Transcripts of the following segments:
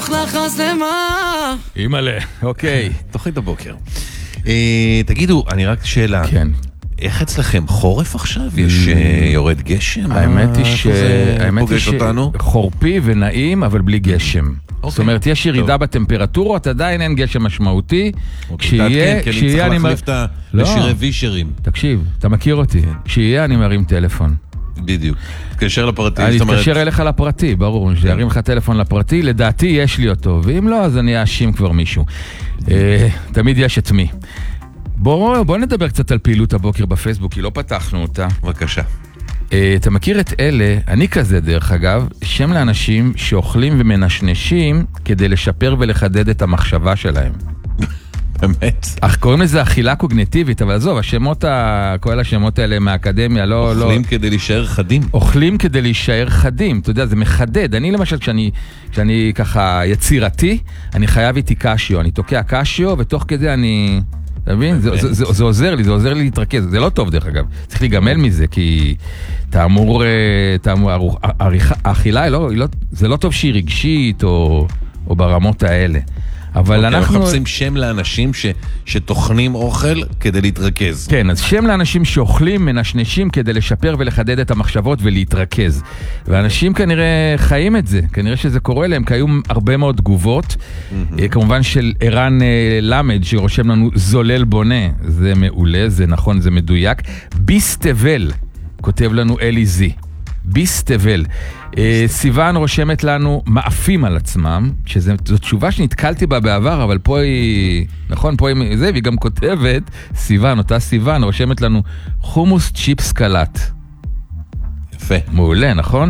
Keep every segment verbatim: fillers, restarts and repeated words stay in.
בתוך לחץ למה. אימאלה, אוקיי. תוכנית הבוקר. תגידו, אני רק שאלה. כן. איך אצלכם? חורף עכשיו? יש יורד גשם? האמת היא ש... האמת היא שחורפי ונעים, אבל בלי גשם. זאת אומרת, יש ירידה בטמפרטורות, עדיין אין גשם משמעותי. כשיהיה... כן, אני צריך להחליף את לשירי וישרים. תקשיב, אתה מכיר אותי. כשיהיה אני מרים טלפון. בדיוק. תתקשר לפרטי. אני אתקשר אליך לפרטי, ברור. שירים לך טלפון לפרטי, לדעתי יש לי אותו. ואם לא, אז אני אאשים כבר מישהו. תמיד יש את מי. בואו בוא נדבר קצת על פעילות הבוקר בפייסבוק, כי לא פתחנו אותה. בבקשה. Uh, אתה מכיר את אלה, אני כזה דרך אגב, שם לאנשים שאוכלים ומנשנשים כדי לשפר ולחדד את המחשבה שלהם. באמת? אך קוראים לזה אכילה קוגניטיבית, אבל עזוב, השמות, ה... כל השמות האלה מהאקדמיה, לא... אוכלים לא... כדי להישאר חדים. אוכלים כדי להישאר חדים, אתה יודע, זה מחדד. אני למשל, כשאני, כשאני ככה יצירתי, אני חייב איתי קשיו, אני תוקע קשיו, ותוך כדי אני... אתה מבין? זה, זה, זה, זה עוזר לי, זה עוזר לי להתרכז. זה לא טוב דרך אגב. צריך להיגמל מזה, כי תאמור, תאמור, האכילה, לא, לא, זה לא טוב שהיא רגשית או, או ברמות האלה. אבל אוקיי, אנחנו... מחפשים שם לאנשים ש, שתוכנים אוכל כדי להתרכז. כן, אז שם לאנשים שאוכלים, מנשנשים כדי לשפר ולחדד את המחשבות ולהתרכז. ואנשים כנראה חיים את זה, כנראה שזה קורה להם, כי היו הרבה מאוד תגובות, mm-hmm. כמובן של ערן למד שרושם לנו זולל בונה, זה מעולה, זה נכון, זה מדויק. ביסטבל, כותב לנו אלי זי. ביסטבל. סיוון רושמת לנו מאפים על עצמם, שזו תשובה שנתקלתי בה בעבר, אבל פה היא, נכון, פה היא זה, והיא גם כותבת, סיוון, אותה סיוון, רושמת לנו חומוס צ'יפס קלט. יפה. מעולה, נכון?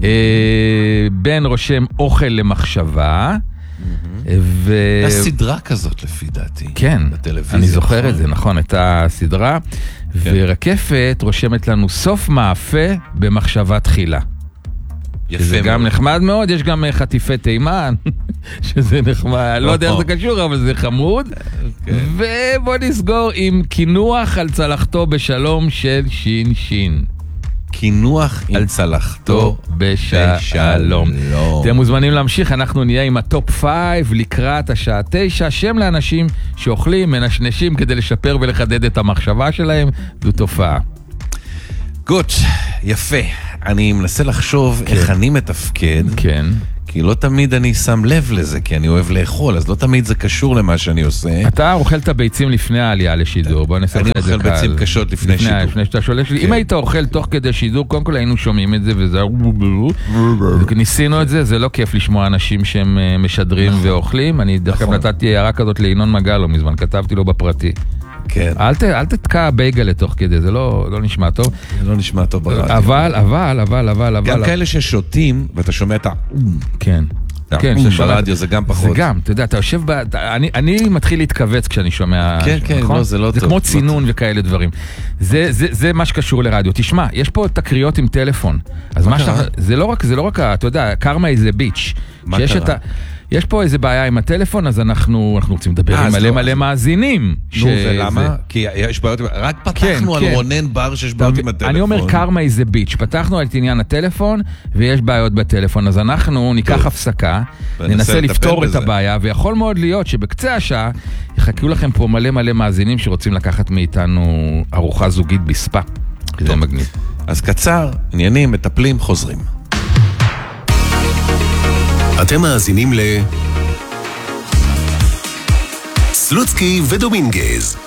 בן רושם אוכל למחשבה, ו... הסדרה כזאת לפי דעתי. כן, אני זוכר את זה, נכון, הייתה סדרה, ורקפת רושמת לנו סוף מאפה במחשבה תחילה. שזה גם נחמד מאוד, יש גם חטיפי תימן, שזה נחמד, לא יודע איך זה קשור, אבל זה חמוד. ובוא נסגור עם כינוח על צלחתו בשלום של שין שין. כינוח על צלחתו בשלום. אתם מוזמנים להמשיך, אנחנו נהיה עם הטופ פייב לקראת השעה תשע, שם לאנשים שאוכלים, מנשנשים כדי לשפר ולחדד את המחשבה שלהם, זו תופעה. גוט, יפה. אני מנסה לחשוב איך אני מתפקד, כן. כי לא תמיד אני שם לב לזה, כי אני אוהב לאכול, אז לא תמיד זה קשור למה שאני עושה. אתה אוכל את הביצים לפני העלייה לשידור, בוא נעשה לך את זה קל. אני אוכל ביצים קשות לפני שידור. לפני שאתה שולש לי. אם היית אוכל תוך כדי שידור, קודם כל היינו שומעים את זה, וזה... ניסינו את זה, זה לא כיף לשמוע אנשים שהם משדרים ואוכלים. אני דרך כלל נתתי הערה כזאת לאינון מגלו מזמן, כתבתי לו בפרטי. כן. אל, ת, אל תתקע בייגל לתוך כדי, זה לא, לא נשמע טוב. זה לא נשמע טוב ברדיו. אבל, אבל, אבל, אבל, אבל. גם כאלה ששותים, ואתה שומע את ה... כן. כן, ברדיו זה גם פחות. זה גם, אתה יודע, אתה יושב ב... אני, אני מתחיל להתכווץ כשאני שומע... כן, כן, נכון? לא, זה לא זה טוב. זה כמו צינון וכאלה דברים. זה, זה, זה מה שקשור לרדיו. תשמע, יש פה תקריות עם טלפון. אז מה שאתה... זה לא רק, זה לא רק, אתה יודע, קרמה איזה ביץ'. מה קרה? יש פה איזה בעיה עם הטלפון, אז אנחנו, אנחנו רוצים לדבר עם מלא מלא מאזינים. נו, ולמה? כי יש בעיות, רק פתחנו על רונן בר שיש בעיות עם הטלפון. אני אומר קרמה איזה ביץ', פתחנו על עניין הטלפון, ויש בעיות בטלפון, אז אנחנו ניקח הפסקה, ננסה לפתור את הבעיה, ויכול מאוד להיות שבקצה השעה, יחכו לכם פה מלא מלא מאזינים שרוצים לקחת מאיתנו ארוחה זוגית בספה. זה מגניב. אז קצר, עניינים, מטפלים, חוזרים. אתם מאזינים ל... סלוצקי ודומינגז.